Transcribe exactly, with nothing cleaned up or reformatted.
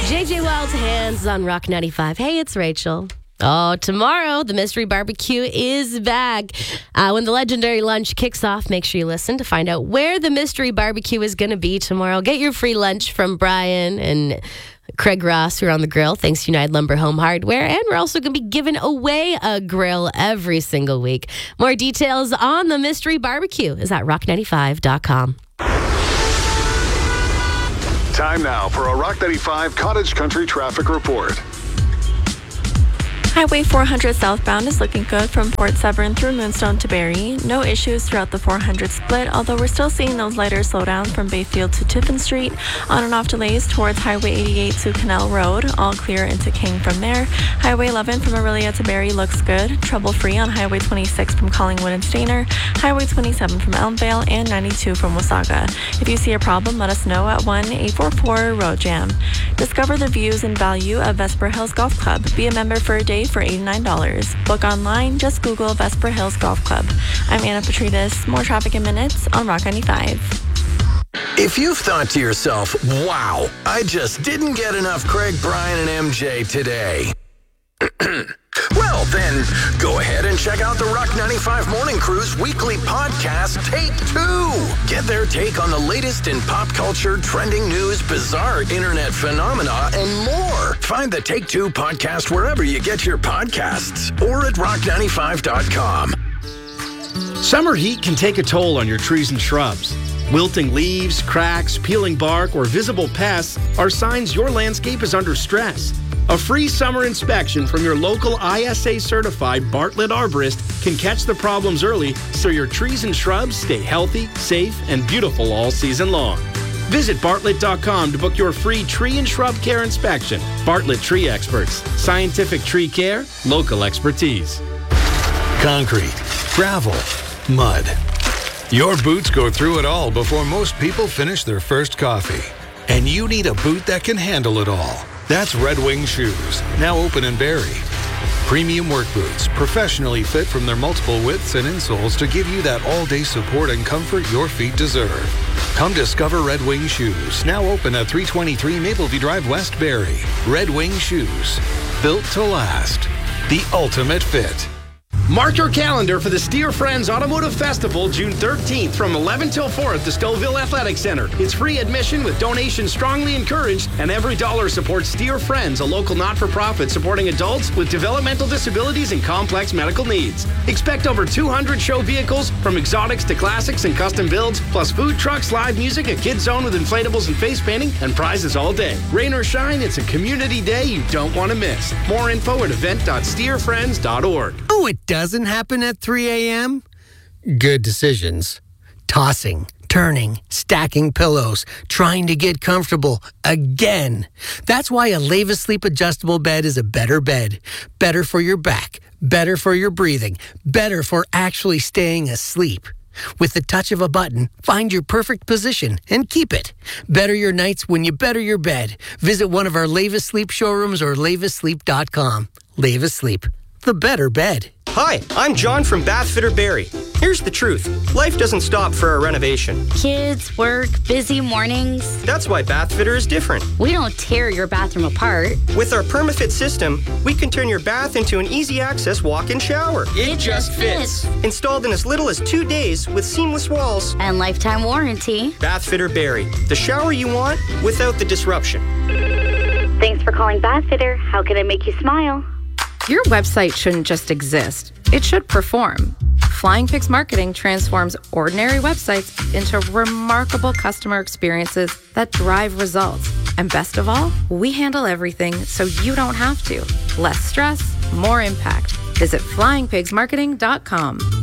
J J Wild Hands on Rock ninety-five. Hey, it's Rachel. Oh, tomorrow, the Mystery Barbecue is back. Uh, when the legendary lunch kicks off, make sure you listen to find out where the Mystery Barbecue is going to be tomorrow. Get your free lunch from Brian and Craig Ross, who are on the grill, thanks to United Lumber Home Hardware. And we're also going to be giving away a grill every single week. More details on the Mystery Barbecue is at rock ninety-five dot com. Time now for a Rock ninety-five Cottage Country traffic report. Highway four hundred southbound is looking good from Port Severn through Moonstone to Barrie. No issues throughout the four hundred split, although we're still seeing those lighter slowdowns from Bayfield to Tiffin Street. On and off delays towards Highway eighty-eight to Canal Road, all clear into King from there. Highway eleven from Aurelia to Barrie looks good. Trouble-free on Highway twenty-six from Collingwood and Stainer, Highway twenty-seven from Elmvale, and ninety-two from Wasaga. If you see a problem, let us know at one eight four four road jam. Discover the views and value of Vesper Hills Golf Club. Be a member for a day for eighty-nine dollars. Book online, just Google Vesper Hills Golf Club. I'm Anna Petridis. More traffic in minutes on Rock ninety-five. If you've thought to yourself, wow, I just didn't get enough Craig, Brian, and M J today. Well, then, go ahead and check out the Rock ninety-five Morning Crew's weekly podcast, Take Two. Get their take on the latest in pop culture, trending news, bizarre internet phenomena, and more. Find the Take Two podcast wherever you get your podcasts or at rock ninety-five dot com. Summer heat can take a toll on your trees and shrubs. Wilting leaves, cracks, peeling bark, or visible pests are signs your landscape is under stress. A free summer inspection from your local I S A-certified Bartlett arborist can catch the problems early so your trees and shrubs stay healthy, safe, and beautiful all season long. Visit Bartlett dot com to book your free tree and shrub care inspection. Bartlett Tree Experts. Scientific tree care, local expertise. Concrete, gravel, mud. Your boots go through it all before most people finish their first coffee. And you need a boot that can handle it all. That's Red Wing Shoes, now open in Barrie. Premium work boots, professionally fit from their multiple widths and insoles to give you that all-day support and comfort your feet deserve. Come discover Red Wing Shoes, now open at three twenty-three Mapleview Drive, West Barrie. Red Wing Shoes, built to last. The ultimate fit. Mark your calendar for the Steer Friends Automotive Festival June thirteenth from eleven till four at the Stouffville Athletic Center. It's free admission with donations strongly encouraged, and every dollar supports Steer Friends, a local not-for-profit supporting adults with developmental disabilities and complex medical needs. Expect over two hundred show vehicles, from exotics to classics and custom builds, plus food trucks, live music, a kids zone with inflatables and face painting, and prizes all day. Rain or shine, it's a community day you don't want to miss. More info at event dot steer friends dot org. Oh, it doesn't happen at three a.m.? Good decisions. Tossing, turning, stacking pillows, trying to get comfortable again. That's why a Leva Sleep adjustable bed is a better bed. Better for your back, better for your breathing, better for actually staying asleep. With the touch of a button, find your perfect position and keep it. Better your nights when you better your bed. Visit one of our Leva Sleep showrooms or leva sleep dot com. Leva Sleep, the better bed. Hi, I'm John from Bath Fitter Barrie. Here's the truth. Life doesn't stop for a renovation. Kids, work, busy mornings. That's why Bath Fitter is different. We don't tear your bathroom apart. With our PermaFit system, we can turn your bath into an easy-access walk-in shower. It, it just fits. fits. Installed in as little as two days with seamless walls. And lifetime warranty. Bath Fitter Barrie. The shower you want without the disruption. Thanks for calling Bath Fitter. How can I make you smile? Your website shouldn't just exist. It should perform. Flying Pigs Marketing transforms ordinary websites into remarkable customer experiences that drive results. And best of all, we handle everything so you don't have to. Less stress, more impact. Visit flying pigs marketing dot com.